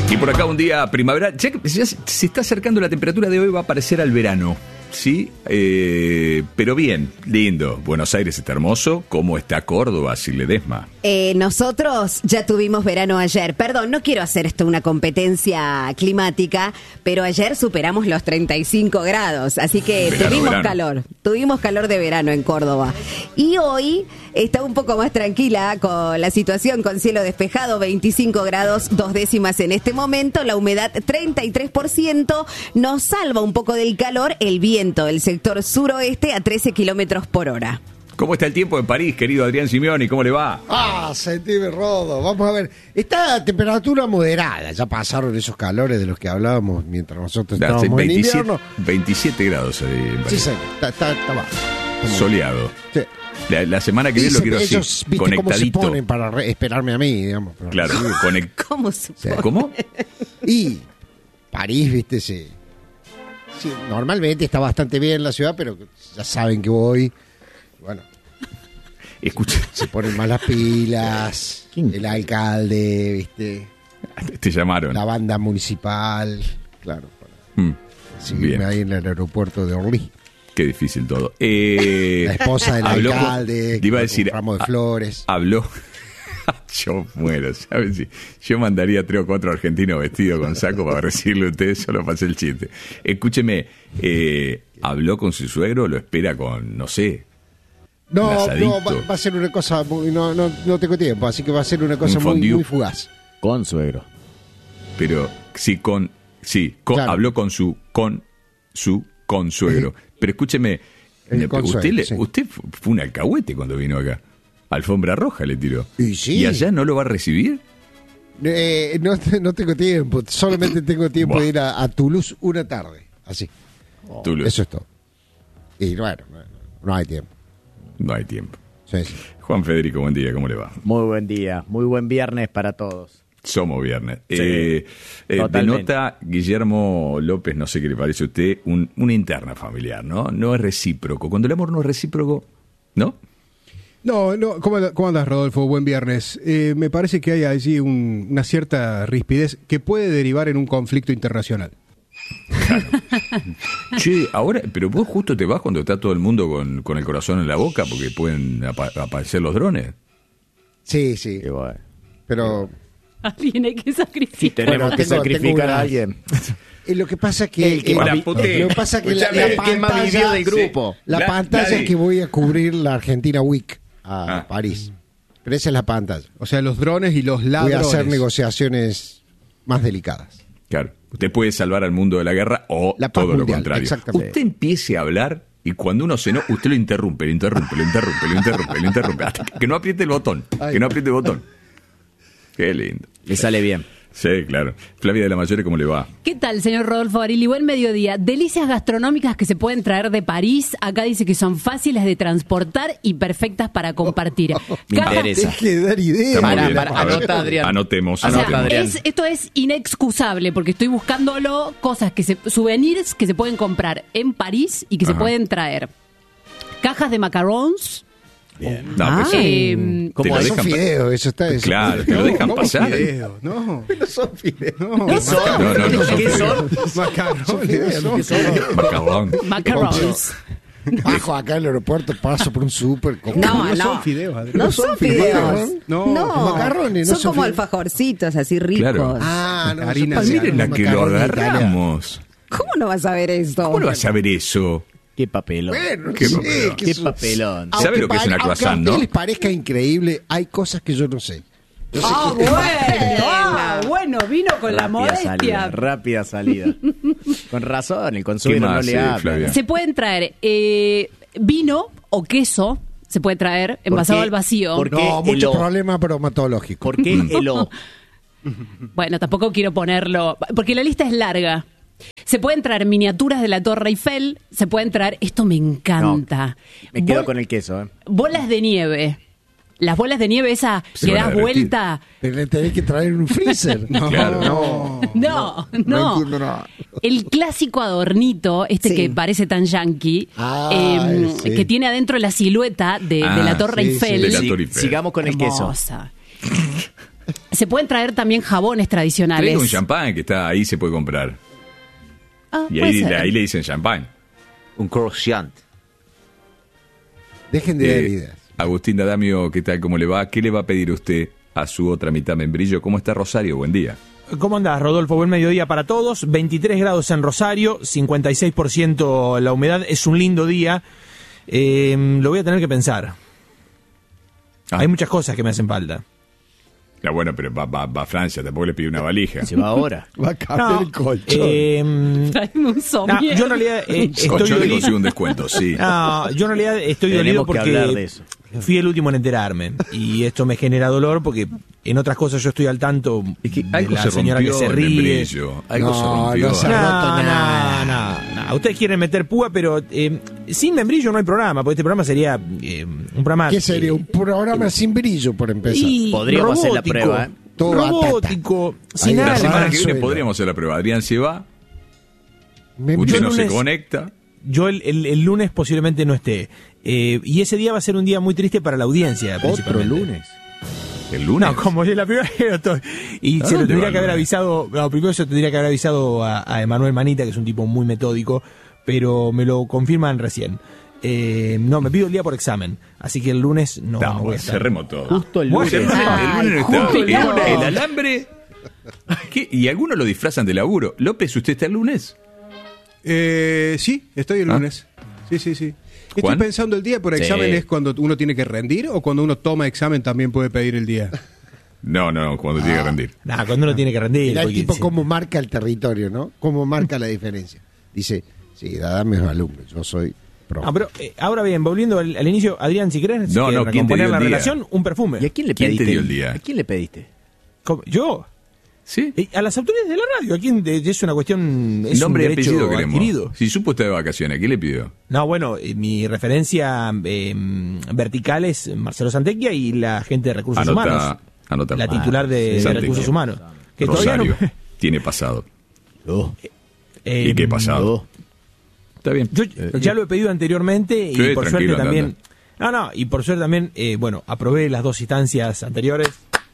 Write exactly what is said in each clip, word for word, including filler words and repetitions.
Y por acá un día primavera, ya que ya se está acercando la temperatura de hoy, va a parecer al verano, ¿sí? Eh, pero bien, lindo. Buenos Aires está hermoso. ¿Cómo está Córdoba, Ledesma? Eh, nosotros ya tuvimos verano ayer. Perdón, no quiero hacer esto una competencia climática, pero ayer superamos los treinta y cinco grados, así que Verano, tuvimos verano. calor. Tuvimos calor de verano en Córdoba. Y hoy está un poco más tranquila con la situación, con cielo despejado, veinticinco grados, dos décimas en este momento, la humedad treinta y tres por ciento, nos salva un poco del calor el viento del sector suroeste a trece kilómetros por hora. ¿Cómo está el tiempo en París, querido Adrián Simeoni? ¿Cómo le va? Ah, sentime rodo. Vamos a ver. Está a temperatura moderada. Ya pasaron esos calores de los que hablábamos mientras nosotros Hace estábamos en veintisiete, invierno. veintisiete grados ahí en Sí, París. señor. Está, está, está bajo. Está muy Soleado. bien. Sí. La, la semana que Y viene lo se- quiero ellos, así, viste cómo se conectadito. ponen para re- esperarme a mí, digamos. para Claro, recibir. conect... ¿Cómo se Sí. pone? ¿Cómo? Y París, viste, sí. Sí, normalmente está bastante bien la ciudad, pero ya saben que voy. Bueno, Escucha, se ponen más las pilas. El alcalde, viste. te llamaron. La banda municipal. Claro, para Mm, seguirme bien. ahí en el aeropuerto de Orly. Qué difícil todo. Eh, La esposa del habló- alcalde. te iba a con decir, un ramo de ah, flores. Habló. Yo muero, ¿sabes? Si yo mandaría tres o cuatro argentinos vestidos con saco para recibirle a ustedes, solo pasé el chiste. Escúcheme, eh, ¿habló con su suegro? ¿Lo espera con, no sé? un No, asadito? no, va, va a ser una cosa muy, no, no, no tengo tiempo, así que va a ser una cosa Un muy, fondue. muy fugaz. Con suegro. Pero sí, con. Sí, con- Claro. habló con su. Con su consuegro. Pero escúcheme, El usted, consuegro, le- sí. usted fu- fue un alcahuete cuando vino acá. Alfombra roja le tiró. Y sí. ¿Y allá no lo va a recibir? Eh, no, no tengo tiempo, solamente tengo tiempo Buah. de ir a, a Toulouse una tarde, así. Tú lo- Eso es todo. Y bueno, no, no hay tiempo. No hay tiempo. Sí, sí. Juan Federico, buen día, ¿cómo le va? Muy buen día, muy buen viernes para todos. Somos viernes. Sí, eh, eh, totalmente. denota Guillermo López, no sé qué le parece a usted, un, una interna familiar, ¿no? No es recíproco. Cuando el amor no es recíproco, ¿no? No, no, ¿cómo, and- cómo andas, Rodolfo? Buen viernes. Eh, me parece que hay allí un- una cierta rispidez que puede derivar en un conflicto internacional. Che, ahora, pero vos justo te vas cuando está todo el mundo con, con el corazón en la boca porque pueden apa- aparecer los drones. Sí, sí. Y bueno, Pero Alguien hay que sacrificar. tenemos Bueno, que tengo- sacrificar tengo a una- alguien. eh, lo que pasa que El que eh, más Hola, vi- puté. lo que pasa que la, Escuchame, la el que más vivió pantalla, del grupo. la La- pantalla nadie. que voy a cubrir la Argentina Week a Ah. París. Pero esa es la pantalla. O sea, los drones y los Voy a ladrones. hacer negociaciones más delicadas. Claro, usted puede salvar al mundo de la guerra o La paz todo lo mundial, contrario. exactamente. Usted empiece a hablar y cuando uno se no, usted lo interrumpe, lo interrumpe, lo interrumpe, lo interrumpe, lo interrumpe, hasta que no apriete el botón, que no apriete el botón. Qué lindo. Le sale bien. Sí, claro. Flavia de la Mayore, ¿cómo le va? ¿Qué tal, señor Rodolfo Barili? Buen mediodía. Delicias gastronómicas que se pueden traer de París. Acá dice que son fáciles de transportar y perfectas para compartir. Me Cajas- interesa. Deje de dar ideas. Está muy Pará, bien. pará, A ver, anota, Adrián. Anotemos, O sea, anotemos. Adrián. es- esto es inexcusable porque estoy buscándolo cosas que se, souvenirs que se pueden comprar en París y que se Ajá. pueden traer. Cajas de macarons. No, Ah. pues, Eh, te lo Son dejan pa- fideos, eso está. eso- Claro, te lo No, dejan ¿cómo pasar. fideos? No, No son fideos. no. No, no, no son ¿Qué fideos. son? Macarrones, no. Macarrón. macarons. Bajo acá en el aeropuerto, paso por un súper. con- No, No no. son fideos, Adrián. No son fideos. ¿Macarrón? No, No, macarrones, no son son como fideos. alfajorcitos así ricos. Claro. Ah, no. Harina son Ah, de- miren la que lo macarrones italianos. agarramos. ¿Cómo no vas a ver esto? ¿Cómo lo vas a ver eso? Qué papelón. Bueno, Qué sí, papelón. que Qué eso- papelón. ¿Sabe Aunque lo que es pare- una croissant, aunque a no? ustedes les parezca increíble, hay cosas que yo no sé. Yo sé Ah, que- bueno, ah, bueno, vino con la Rápida salida, modestia. rápida salida. Con razón, el ¿Qué consuelo no más, le eh, habla. Flavia? Se pueden traer eh, vino o queso, se puede traer envasado qué? al vacío. ¿Por qué? No, muchos el O. problemas bromatológicos. ¿Por qué el O? Bueno, tampoco quiero ponerlo, porque la lista es larga. Se pueden traer miniaturas de la Torre Eiffel, se pueden traer, esto me encanta. Me quedo Bol- con el queso, ¿eh? Bolas de nieve. Las bolas de nieve esa Se que van a das derretir. vuelta. Pero le tenés que traer un freezer. No, Claro. no. No, no. No entiendo nada. El clásico adornito, este Sí. que parece tan yankee, Ah, eh, sí. que tiene adentro la silueta de, de Ah, la Torre sí, Eiffel. de la Sí, Torre Eiffel. sigamos con el queso. Hermosa. Se pueden traer también jabones tradicionales. Traiga un champán que está ahí, se puede comprar. Ah, Y puede ahí, ser. ahí le dicen champán. Un croissant. Dejen de dar Eh, ideas. Agustín D'Adamio, ¿qué tal? ¿Cómo le va? ¿Qué le va a pedir usted a su otra mitad membrillo? ¿Cómo está Rosario? Buen día. ¿Cómo andás, Rodolfo? Buen mediodía para todos. veintitrés grados en Rosario, cincuenta y seis por ciento la humedad. Es un lindo día. Eh, lo voy a tener que pensar. Ah. Hay muchas cosas que me hacen falta. Ya, bueno, pero va, va, va a Francia, tampoco le pide una valija. Se va ahora. Va a cambiar No, el colchón. eh, Tráeme un no, sommelier. yo en realidad eh, estoy Con yo le dolido. consigo un descuento, sí. No, yo en realidad estoy dolido Tenemos que hablar de porque eso. fui el último en enterarme. Y esto me genera dolor porque en otras cosas yo estoy al tanto Es que de algo la se señora rompió que se el ríe. membrillo. Algo No, se rompió. no se- No, roto nada. no, no, no. Ustedes quieren meter púa, pero eh, sin membrillo no hay programa, porque este programa sería eh, un programa... ¿Qué sería? eh, Un programa sin brillo, por empezar. y Podríamos hacer la robótico, prueba, ¿eh? Todo robótico, sin Ahí La va. semana alma. que viene Suelo. podríamos hacer la prueba. Adrián se va, Me- usted yo no se lunes- conecta. Yo el, el- el lunes posiblemente no esté. Eh, y ese día va a ser un día muy triste para la audiencia. Otro principalmente. lunes. El lunes. No, como es la primera vez que estoy. Y ¿A se lo dónde tendría va que haber el lunes? avisado. No, primero se lo tendría que haber avisado a, a Emanuel Manita, que es un tipo muy metódico, pero me lo confirman recién. Eh, no, me pido el día por examen. Así que el lunes no, No, no voy a bueno, estar. cerremos todo. Justo el Bueno, lunes. El lunes, el lunes no está. justo El, el lunes, lunes. el alambre. ¿Qué? Y algunos lo disfrazan de laburo. López, ¿usted está el lunes? Eh, sí, estoy el ¿Ah? lunes. Sí, sí, sí. Estoy ¿Juan? pensando el día por Sí. examen es cuando uno tiene que rendir o cuando uno toma examen también puede pedir el día. No, no, no, cuando tiene que rendir. Nah, cuando uno tiene que rendir. Mirá el porque tipo si- cómo marca el territorio, ¿no? Cómo marca la diferencia. Dice, sí, dame los alumnos, yo soy pro. Ah, pero eh, ahora bien, volviendo al, al inicio, Adrián, si querés No, que no, ¿quién te recomponer dio la el día? relación, un perfume. ¿Y a quién le ¿Quién te pediste? dio el día? ¿A quién le pediste? ¿Cómo? ¿Yo? ¿Sí? Eh, A las autoridades de la radio, ¿a quién? De- es una cuestión, es Nombre un y derecho apellido queremos. adquirido. Si supo usted de vacaciones, ¿qué le pidió? No, bueno, eh, mi referencia eh, vertical es Marcelo Santequia y la gente de Recursos Anota, Humanos. anota. La titular de, de Santequia. Recursos Humanos. Que todavía Rosario. no- Tiene pasado. Oh, eh, ¿Y qué pasado? oh. Está bien. Yo ya lo he pedido anteriormente y Sí, por suerte tranquilo, anda, también... No, no, y por suerte también, eh, bueno, aprobé las dos instancias anteriores.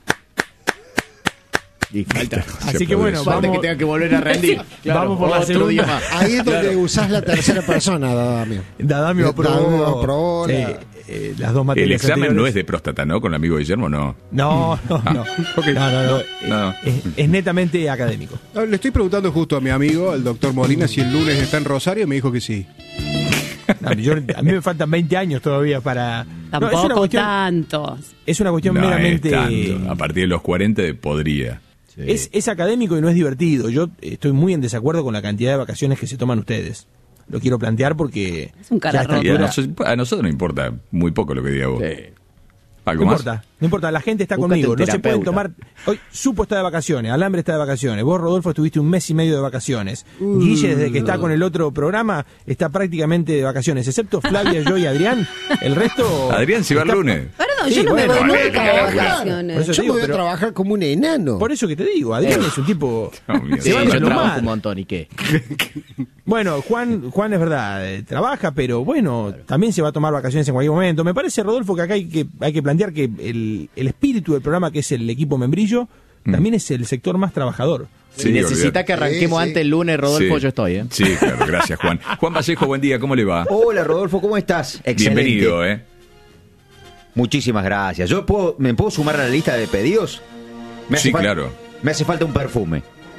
Y falta, Así que bueno, falta vamos, que tenga que volver a rendir. Claro, Vamos por la otro segunda. día más. Ahí es donde usás la tercera persona, Dadamio. Dadamio aprobó, Dadamio aprobó la- eh, eh, las dos El materias examen no anteriores. es de próstata, ¿no? Con el amigo Guillermo, no. No, no, Ah, no. ok. No, no, no. No. Eh, Es, es netamente académico. Ah, Le estoy preguntando justo a mi amigo, el doctor Molina, si el lunes está en Rosario y me dijo que sí. No, yo- a mí me faltan veinte años todavía para... No, Tampoco es una cuestión, tantos. es una cuestión No es meramente... tanto. A partir de los cuarenta podría. Es, es académico y no es divertido. Yo estoy muy en desacuerdo con la cantidad de vacaciones que se toman ustedes. Lo quiero plantear porque... Es un ya a esta cararroto. Y a, altura- nosotros, a nosotros no importa muy poco lo que diga vos. Sí. ¿Algo No más? importa, no importa, la gente está Búscate conmigo, un no se pueden terapeuta. tomar... Hoy Supo está de vacaciones, Alambre está de vacaciones, vos Rodolfo estuviste un mes y medio de vacaciones, Guille desde que está con el otro programa está prácticamente de vacaciones, excepto Flavia, yo y Adrián, el resto... Adrián se va el está- lunes. Perdón, Sí, yo no me bueno, voy vale, nunca venga, de laburar. vacaciones. Por eso Yo te me digo, voy a pero- trabajar como un enano. Por eso que te digo, Adrián es un tipo... Dios mío. Se Sí, va yo de lo trabajo mal. un montón, ¿y qué? Bueno, Juan, Juan es verdad, eh, trabaja, pero bueno, también se va a tomar vacaciones en cualquier momento. Me parece, Rodolfo, que acá hay que, hay que plantear que el, el espíritu del programa, que es el equipo membrillo, también es el sector más trabajador. Sí, Si necesita olvidate. que arranquemos Sí, sí. antes el lunes, Rodolfo, Sí. yo estoy, ¿eh? Sí, claro, gracias, Juan. Juan Vallejo, buen día, ¿cómo le va? Hola Rodolfo, ¿cómo estás? Excelente. Bienvenido, ¿eh? Muchísimas gracias. ¿Yo puedo, me puedo sumar a la lista de pedidos? Me hace Sí, fal- claro. Me hace falta un perfume.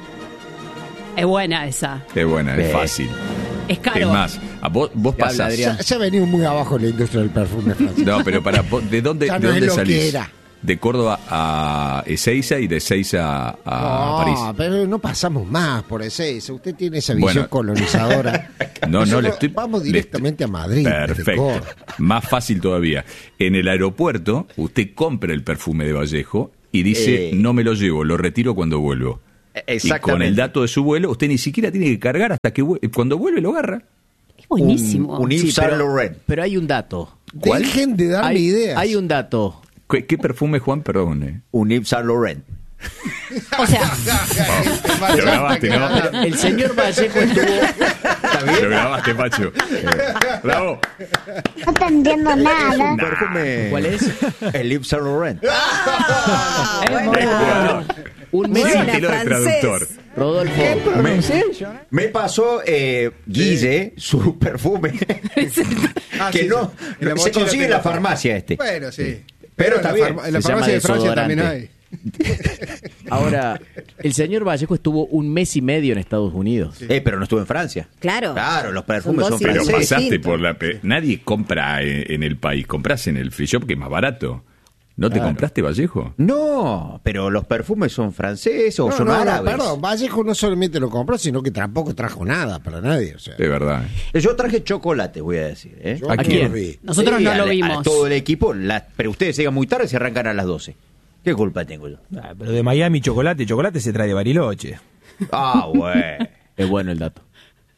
Es buena esa. Es buena, es Bien. fácil. Es caro. Es más, a vos, vos Habla, pasás. Adrián. Se, se ha venido muy abajo la industria del perfume francés. No, pero para vos, ¿de dónde, Ya de no es dónde lo que salís? era. De Córdoba a Ezeiza y de Ezeiza a, a No, París. pero no pasamos más por ese. Usted tiene esa visión Bueno. colonizadora. No, no, Nosotros le estoy. Vamos le directamente estoy- a Madrid. desde Perfecto. Córdoba. Más fácil todavía. En el aeropuerto, usted compra el perfume de Vallejo y dice: Eh. no me lo llevo, lo retiro cuando vuelvo. Y con el dato de su vuelo, usted ni siquiera tiene que cargar hasta que vu- cuando vuelve lo agarra. Es buenísimo. Un, un Yves Sí, Saint pero, Laurent. pero hay un dato. Dejen de darme Hay, ideas. hay un dato. ¿Qué, qué perfume, Juan? Perdón. eh. Un Yves Saint Laurent. O sea, Lo grabaste, ¿no? El señor Vallejo estuvo. Lo grabaste, Pacho. Eh, Bravo. No te entiendo nada. Un perfume. ¿Cuál es? El Yves Saint Laurent. Ah, bueno. Jugador. Un mes. Buena, Estilo de francés. traductor. Rodolfo. Me, me pasó eh, Guille su perfume Ah, que sí, no sí. En la se mochila consigue en tengo. la farmacia este. Bueno, sí. Pero en está la bien. farma- En la Se farmacia llama de Francia también desodorante. hay. Ahora, el señor Vallejo estuvo un mes y medio en Estados Unidos. Eh, pero no estuvo en Francia. Claro. Claro, los perfumes Son son, dos Pero Sí, franceses. pasaste distinto. por la... pe- Nadie compra en, en el país. Compras en el free shop, que es más barato. ¿No te compraste Vallejo? No, pero los perfumes son franceses o No, son no, no, árabes. perdón, Vallejo no solamente lo compró, sino que tampoco trajo nada para nadie. O sea, De verdad. Yo traje chocolate, voy a decir. ¿eh? yo ¿A no quién? lo vi. nosotros Sí, no a lo la- a vimos. todo el equipo, la- pero ustedes llegan muy tarde y se arrancan a las doce. ¿Qué culpa tengo yo? Ah, pero de Miami chocolate, chocolate se trae de Bariloche. Ah, bueno. Es bueno el dato.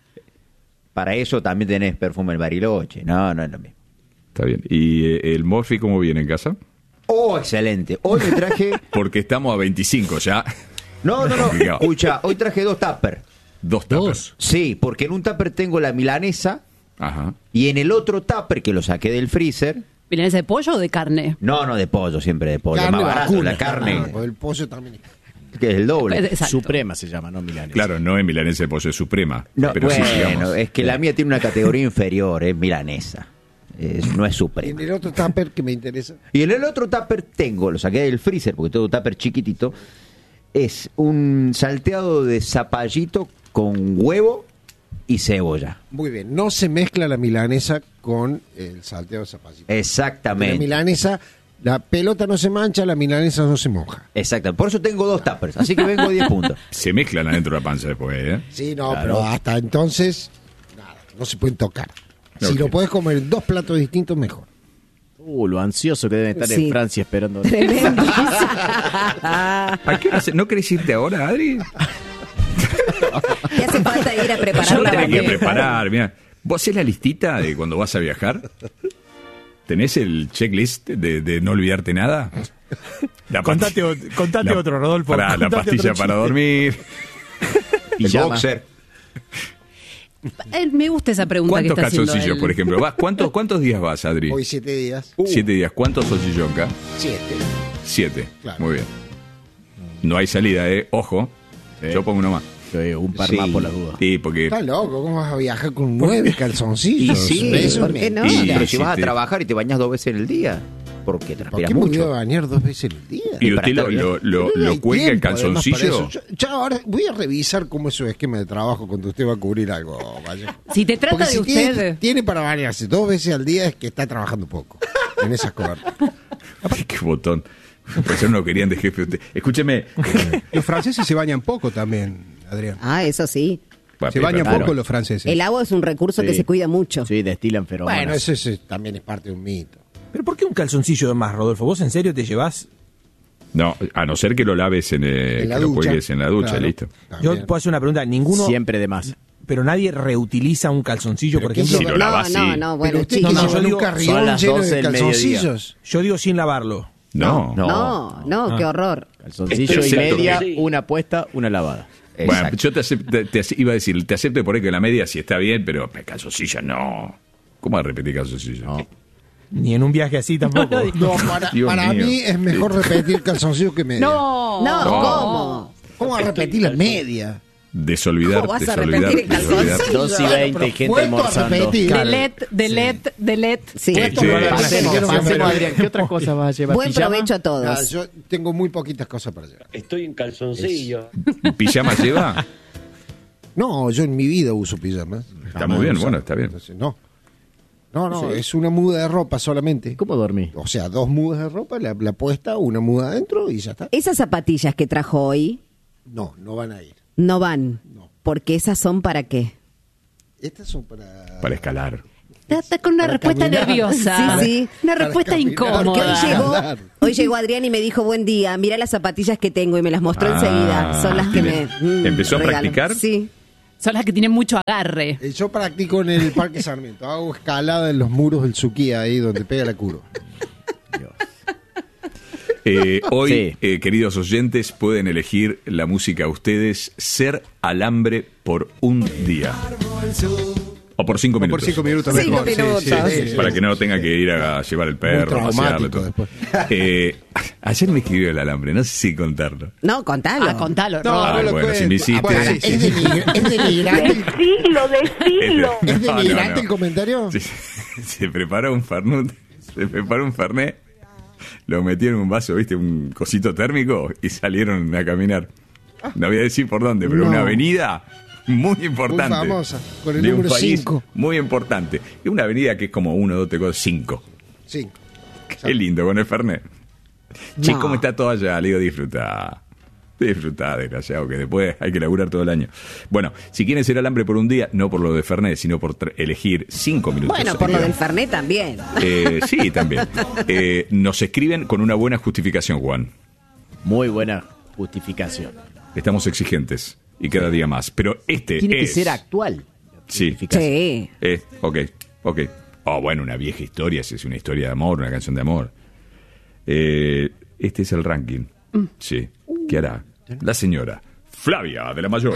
Para eso también tenés perfume el Bariloche. No, no es lo mismo. Está bien. ¿Y eh, el Morphy cómo viene en casa? Oh, excelente. Hoy me traje... Porque estamos a veinticinco ya. No, no, no. Complicado. Escucha, hoy traje dos tuppers. Dos tapas. Sí, porque en un tupper tengo la milanesa Ajá. y en el otro tupper que lo saqué del freezer... ¿Milanesa de pollo o de carne? No, no, de pollo, siempre de pollo. Carne más barato, vacuna. la carne, Ah, pues el pollo también. que es el doble. Exacto. Suprema se llama, no Milanesa. Claro, no es milanesa de pollo, es suprema. No, pero sí, bueno, digamos. es que la mía tiene una categoría inferior, es milanesa. Es- no es En suprema. el otro tupper que me interesa. Y en el otro tupper tengo, lo saqué del freezer, porque todo tupper chiquitito, es un salteado de zapallito con huevo y cebolla. Muy bien, no se mezcla la milanesa con el salteado de zapallito. La Exactamente. milanesa, la pelota no se mancha, la milanesa no se moja. Exactamente. Por eso tengo dos tuppers, así que vengo diez puntos. Se mezclan adentro de la panza después, ¿eh? Sí, no, pero hasta entonces, nada, no se pueden tocar. Si Ok. lo puedes comer en dos platos distintos, mejor. Uh, lo ansioso que deben estar Sí. en Francia esperando. Tremendo. ¿A qué hora se- ¿No querés irte ahora, Adri? ¿Qué hace falta ir a preparar Yo la tenés que bandeja? preparar, mira. ¿Vos hacés la listita de cuando vas a viajar? ¿Tenés el checklist de, de no olvidarte nada? La Contate, pati- ot- contate la- otro, Rodolfo. Pará, la Contate pastilla otro para chiste. dormir. Y Pijama. boxer. Eh, me gusta esa pregunta que ¿Cuántos está haciendo calzoncillos, él. por ejemplo? ¿Vas? ¿Cuántos, ¿Cuántos días vas, Adri? Hoy siete días. Siete días. ¿Cuántos solchillonca? Siete. Siete. Claro. Muy bien. No hay salida, ¿eh? Ojo. Sí. Yo pongo uno más. Sí, un par Sí. más por las dudas. Sí, porque... Estás loco, ¿cómo vas a viajar con nueve calzoncillos? Y sí, Eso ¿por es qué no? mentira. Pero si Sí, vas a te- trabajar y te bañas dos veces en el día, porque ¿Por transpiras qué me voy a mucho. bañar dos veces al día? ¿Y para usted lo, estar bien. lo, lo, No lo hay cuelga el tiempo, además, para calzoncillo? eso. Yo- ya ahora voy a revisar cómo es su esquema de trabajo cuando usted va a cubrir algo. Vaya. Si te trata Porque de si usted... Tiene, tiene para bañarse dos veces al día es que está trabajando poco en esas cosas. Ay, qué botón. Pues no lo querían de jefe usted. Escúcheme. Los franceses se bañan poco también, Adrián. Ah, eso sí. Bueno, Se bañan pero- poco los franceses. El agua es un recurso que Sí. se cuida mucho. Sí, destilan feromonas. Bueno, eso, es- también es parte de un mito. ¿Pero por qué un calzoncillo de más, Rodolfo? ¿Vos en serio te llevás? No, a no ser que lo laves en, eh, En la que lo ducha. cuelgues en la ducha, Claro. listo. Yo También. puedo hacer una pregunta. Ninguno... Siempre de más. Pero nadie reutiliza un calzoncillo, Pero por ¿qué ejemplo. Si lo no, lavas, no, sí. no, bueno, Pero usted chicos. que No, no, lleva yo un digo, son carrión las lleno doce de del mediodía. calzoncillos. Yo digo sin lavarlo. No. No, no, qué horror. Calzoncillo y Excepto media, que- una puesta, una lavada. Bueno, Exacto. yo te, acep- te- te ace- iba a decir, te acepto por ahí que la media sí está bien, pero el calzoncillo no. ¿Cómo va a repetir calzoncillo? No. Ni en un viaje así tampoco. No, para, Dios para mío. mí es mejor repetir calzoncillos que media. No, No, No. ¿cómo? ¿Cómo va a repetir la media? Desolvidar, ¿Cómo vas a desolvidar, repetir el desolvidar. calzoncillo? Dos y veinte y gente Puesto a almorzando. repetir. Delet, delet, delet. Sí. Sí, Puesto sí. a repetir. Pasemos, Quiero pasemos, comer. Adrián. ¿Qué otras cosas vas a llevar? Buen ¿Pijama? provecho a Ah, todos. yo tengo muy poquitas cosas para llevar. Estoy en calzoncillo. ¿Pijama lleva? No, yo en mi vida uso pijamas. Está Jamás muy bien, he usado. bueno, está bien. Entonces, no. No, no, es una muda de ropa solamente. ¿Cómo dormí? O sea, dos mudas de ropa, la, la puesta, una muda adentro y ya está. Esas zapatillas que trajo hoy No, no van a ir. no van. No. Porque esas son para qué. Estas son para... Para escalar. Está, está con una Para respuesta caminar. nerviosa. Sí, sí. Una Para respuesta caminar. Porque hoy incómoda. llegó, Claro. hoy llegó Adrián y me dijo, buen día, mira las zapatillas que tengo y me las mostró Ah, enseguida. Son las que me... bien. mm, ¿Empezó a regalan. practicar? Sí. Son las que tienen mucho agarre. Eh, Yo practico en el Parque Sarmiento. Hago escalada en los muros del Suquía, ahí donde pega la curva. Eh, hoy, Sí. eh, queridos oyentes, pueden elegir la música ustedes, Ser Alambre por un día. O por cinco O minutos. por cinco minutos Cinco mejor. sí, minutos. sí, sí, Para sí. que no tenga que ir a llevar el perro, Muy pasearlo. traumático Todo. después. Eh, ayer me escribió el alambre, no sé si contarlo. No, contalo. Ah, contalo, No, Rod. Ay, no lo bueno, cuentes. si me hiciste- Ah, bueno, sí, sí, ¿Es, sí. denigr- ¿Es denigrante, Decilo, decilo. ¿Es No, no, denigrante no. el comentario? Se, se preparó un Fernet, se preparó un Fernet, lo metió en un vaso, viste, un cosito térmico y salieron a caminar. No voy a decir por dónde, pero No. una avenida muy importante. Muy famosa, con el de un número país cinco. Muy importante. Es una avenida que es como uno, dos, tres, cuatro, cinco. Sí. Qué lindo con el Fernet. Che, No. ¿cómo está todo allá? Le digo, disfruta. Disfruta, desgraciado, que después hay que laburar todo el año. Bueno, si quieren ser alambre por un día, no por lo de Fernet, sino por tra- elegir cinco minutos. Bueno, por lo del digamos. Fernet también. Eh, sí, también. Eh, nos escriben con una buena justificación, Juan. Muy buena justificación. Estamos exigentes y cada día más. Pero este Tiene que es... ser actual. Sí. Sí. Eh, ok, ok. Oh, bueno, una vieja historia, si es una historia de amor, una canción de amor. Eh, este es el ranking. Sí. ¿Qué hará? La señora Flavia de la Mayor.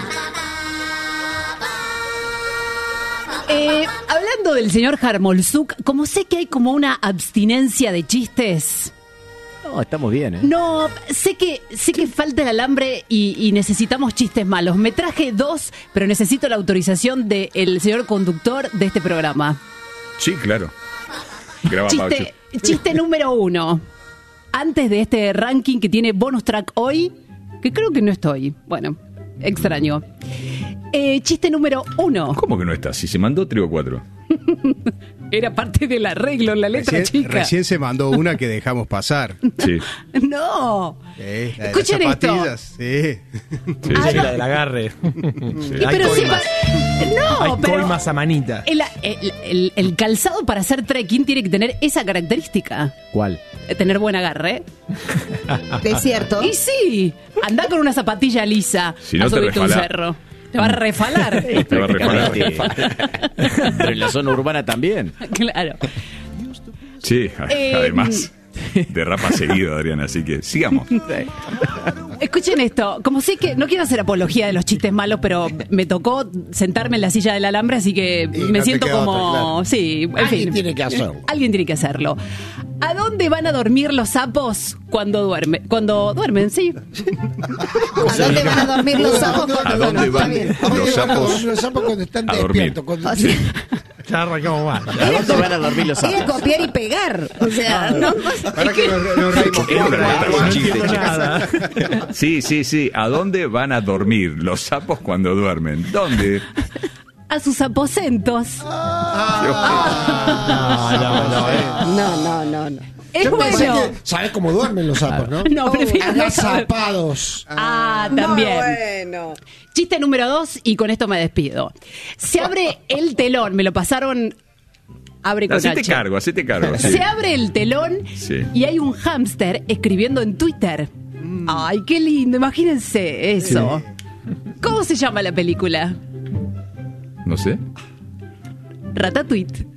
Eh, hablando del señor Harmolzuk, como sé que hay como una abstinencia de chistes, No, estamos bien, ¿eh? no, sé que sé que falta el alambre y, y necesitamos chistes malos. Me traje dos, pero necesito la autorización del señor conductor de este programa. Sí, claro. Graba, Chiste, chiste número uno. Antes de este ranking que tiene bonus track hoy, que creo que no estoy. Bueno, extraño. Eh, chiste número uno. ¿Cómo que no está? Si se mandó tres o cuatro. Era parte del arreglo en la letra Recién, chica. recién se mandó una que dejamos pasar. Sí. No. Sí, la de Escuchen las esto. zapatillas, sí. Sí, Ah, sí. La del agarre. Y Hay pero si coimas. pa- no, Hay pero coimas a manita. el, el- el- el calzado para hacer trekking tiene que tener esa característica. ¿Cuál? eh, Tener buen agarre. Es cierto. Y sí, andá con una zapatilla lisa Si no a te subirte un resbalá. cerro. Te va a refalar. Te va a refalar. Pero en la zona urbana también. Claro. Sí, a- Eh, además. Derrapa seguido, Adrián, así que sigamos. Escuchen esto, como sé que no quiero hacer apología de los chistes malos, pero me tocó sentarme en la silla del alambre, así que Y me no te siento queda como, otra, claro. sí, en Alguien fin. tiene que hacerlo. Alguien tiene que hacerlo. ¿A dónde van a dormir los sapos cuando duermen? Cuando duermen, sí. ¿A dónde van a dormir los sapos? ¿A dónde Está van bien. ¿A dónde los van a sapos? dormir los sapos cuando están a dormir? despiertos? Cuando- O sea, Ya arrancamos mal. ¿A dónde van a dormir los era sapos? copiar y pegar. O sea, no. Para que nos, nos reímos. Era una letra No con chiste, entiendo chicos. nada. Sí, sí, sí. ¿A dónde van a dormir los sapos cuando duermen? ¿Dónde? A sus aposentos. No, no, no. eh. No, no, no, no. Es Yo pensé bueno. que sabes cómo duermen los sapos, ¿no? No, prefiero no saber. Agazapados. Ah, también. Bueno. Chiste número dos, y con esto me despido. Se abre el telón, me lo pasaron. Abre con Hacete H. cargo, hacete cargo. sí. Se abre el telón Sí. y hay un hámster escribiendo en Twitter. Ay, qué lindo, imagínense eso. ¿Cómo se llama la película? No sé. Ratatouille.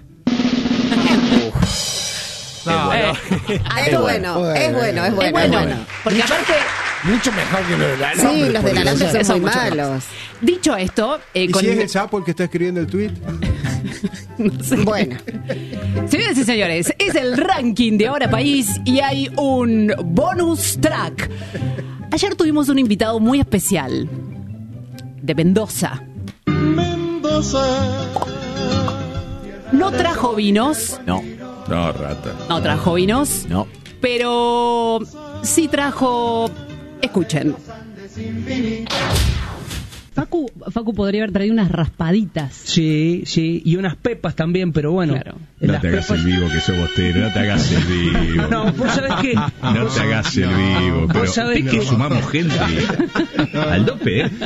No, Eh, no. Es bueno, es bueno, es bueno. es bueno, es bueno. porque aparte, Mucho mejor que los de la Sí, los del alambre son son muy mucho malos. dicho esto, eh, ¿Y con si es el sapo el que está escribiendo el tweet? Bueno. Señoras y señores, es el ranking de Ahora País y hay un bonus track. Ayer tuvimos un invitado muy especial de Mendoza. No trajo vinos, No, No, rata. no trajo vinos, no. pero sí trajo. Escuchen. Facu, Facu podría haber traído unas raspaditas. Sí, sí, y unas pepas también, pero bueno. Claro. las pepas- vivo que sos bostero, no te hagas el vivo. No, vos sabés que... No te hagas el vivo, pero Vos sabés es que que- sumamos gente al dope, ¿eh?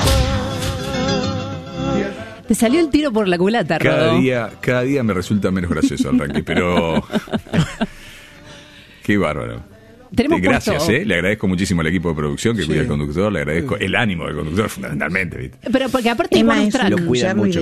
Te salió el tiro por la culata, Cada Rodo. día, cada día me resulta menos gracioso el ranking, pero qué bárbaro. Tenemos Eh, Gracias, puesto- ¿eh? Le agradezco muchísimo al equipo de producción que cuida al conductor, le agradezco el ánimo del conductor fundamentalmente, ¿viste? Pero porque aparte es bonus track. Lo cuidan mucho.